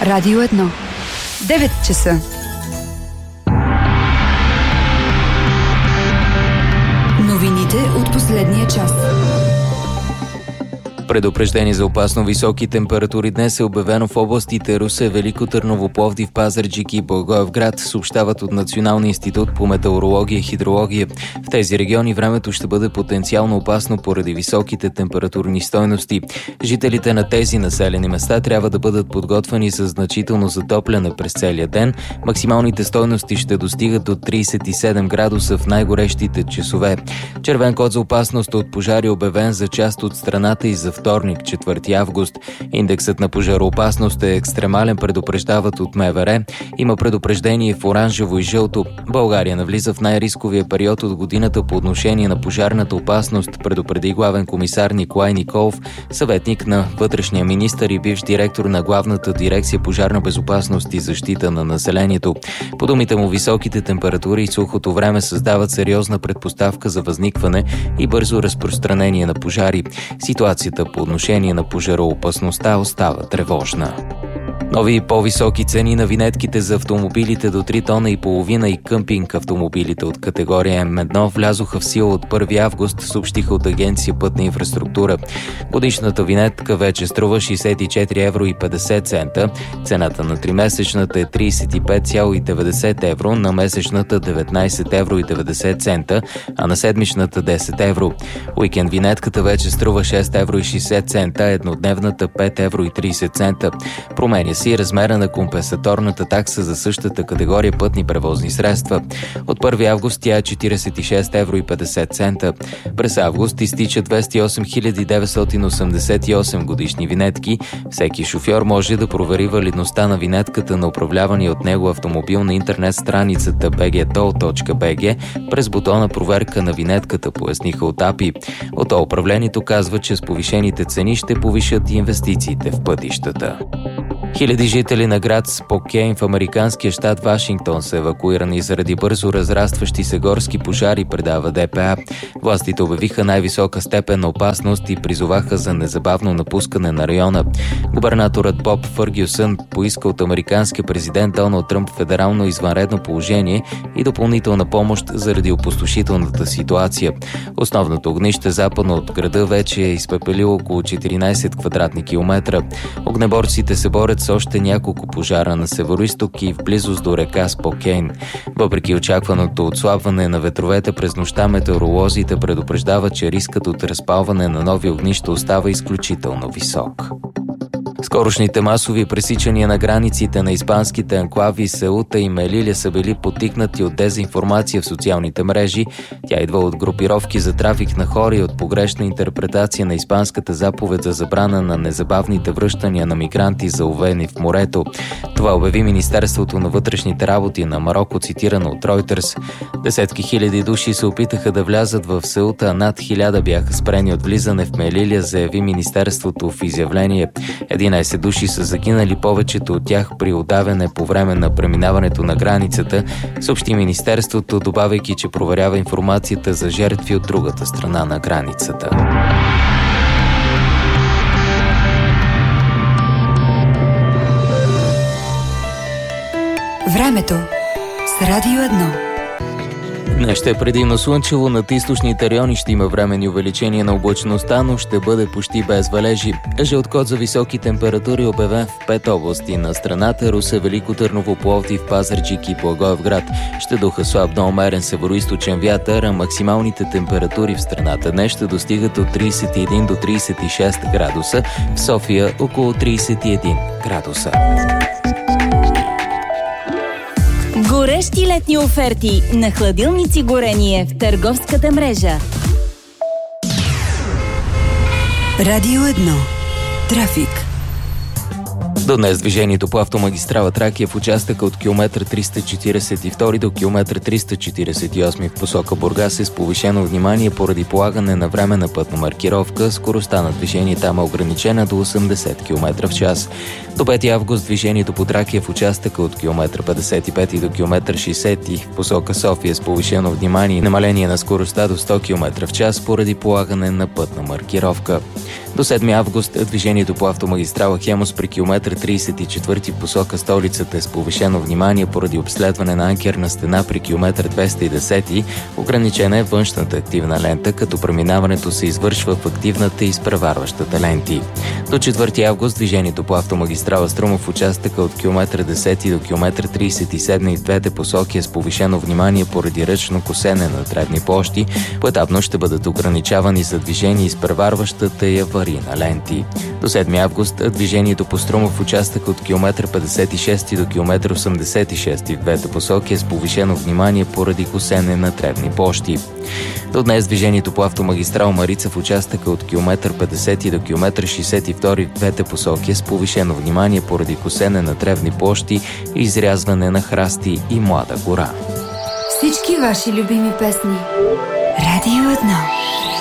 Радио 1. 9 часа. Новините от последния час. Предупреждение за опасно високи температури днес е обявено в областите Русе, Велико Търново, Пловдив, Пазарджик и Благоевград, съобщават от Националния институт по метеорология и хидрология. В тези региони времето ще бъде потенциално опасно поради високите температурни стойности. Жителите на тези населени места трябва да бъдат подготвени за значително затопляне през целия ден. Максималните стойности ще достигат до 37 градуса в най-горещите часове. Червен код за опасност от пожари е обявен за част от страната и за вторник, 4 август. Индексът на пожароопасност е екстремален, предупреждават от МВР. Има предупреждение в оранжево и жълто. България навлиза в най-рисковия период от годината по отношение на пожарната опасност, предупреди главен комисар Николай Николов, съветник на вътрешния министър и бивш директор на Главната дирекция пожарна безопасност и защита на населението. По думите му, високите температури и сухото време създават сериозна предпоставка за възникване и бързо разпространение на пожари. Ситуацията по отношение на пожароопасността остава тревожна. Нови и по-високи цени на винетките за автомобилите до 3 тона и половина и къмпинг автомобилите от категория М1 влязоха в сила от 1 август, съобщиха от Агенция Пътна инфраструктура. Годишната винетка вече струва 64 евро и 50 цента. Цената на 3-месечната е 35,90 евро, на месечната 19 евро и 90 цента, а на седмичната 10 евро. Уикенд винетката вече струва 6 евро и 60 цента, еднодневната 5 евро и 30 цента. Променя и размера на компенсаторната такса за същата категория пътни превозни средства. От 1 август тя е 46 евро и 50 цента. През август изтича 208 988 годишни винетки. Всеки шофьор може да провери валидността на винетката на управлявания от него автомобил на интернет страницата bgtoll.bg през бутона проверка на винетката, поясниха от АПИ. От управлението казва, че с повишените цени ще повишат и инвестициите в пътищата. Хиляди жители на град Спокейн в американския щат Вашингтон са евакуирани заради бързо разрастващи се горски пожари, предава ДПА. Властите обявиха най-висока степен на опасност и призоваха за незабавно напускане на района. Губернаторът Боб Фъргюсън поиска от американския президент Доналд Тръмп федерално извънредно положение и допълнителна помощ заради опустошителната ситуация. Основното огнище западно от града вече е изпепелило около 14 квадратни километра. Огнеборците се борят с още няколко пожара на североизток и в близост до река Спокейн. Въпреки очакваното отслабване на ветровете през нощта, метеоролозите предупреждават, че рискът от разпалване на нови огнища остава изключително висок. Скорошните масови пресичания на границите на испанските анклави Сеута и Мелиля са били подтикнати от дезинформация в социалните мрежи. Тя идва от групировки за трафик на хора и от погрешна интерпретация на испанската заповед за забрана на незабавните връщания на мигранти, заловени в морето. Това обяви Министерството на вътрешните работи на Мароко, цитирано от Reuters. Десетки хиляди души се опитаха да влязат в Сеута, а над 1000 бяха спрени от влизане в Мелиля, заяви Министерството в изявление. 11 души са загинали, повечето от тях при удавяне по време на преминаването на границата, съобщи Министерството, добавяйки, че проверява информацията за жертви от другата страна на границата. Времето с Радио 1. Днес ще е предимно слънчево, над източните райони ще има временни увеличения на облачността, но ще бъде почти без валежи. Жълт код за високи температури обявен в 5 области на страната: Русе, Велико Търново, Пловдив, Пазарджик и Благоевград. Ще духа слаб до умерен североизточен вятър, а максималните температури в страната днес ще достигат от 31 до 36 градуса, в София около 31 градуса. Горещи летни оферти на хладилници Горение в търговската мрежа. Радио 1. Трафик. До днес движението по автомагистрала Тракия в участъка от километър 342 до километър 348 в посока Бургас е с повишено внимание поради полагане на временна пътна маркировка. Скоростта на движение там е ограничена до 80 км в час. До 5 август движението по Тракия в участъка от километър 55 до километър 60 в посока София с повишено внимание и намаление на скоростта до 100 км в час поради полагане на пътна маркировка. До 7 август движението по автомагистрала Хемус при километър 34 в посока столицата е с повишено внимание поради обследване на анкерна стена при километър 210. Ограничена е външната активна лента, като преминаването се извършва в активната и изпреварващата ленти. До 4 август движението по автомагистрала Струма в участъка от километър 10 до километър 37 и в двете посоки е с повишено внимание поради ръчно косене на дребни площи. Поетапно ще бъдат ограничавани за движение изпреварващата и аварийна ленти. До 7 август движението по Струма в участъка от километър 56 до километър 86 в двете посоки е с повишено внимание поради косене на дребни площи. До днес движението по автомагистрал Марица в участъка от километър 50 до километър 62 в двете посоки е с повишено внимание поради косене на древни площи и изрязване на храсти и млада гора. Всички ваши любими песни. Радио 1.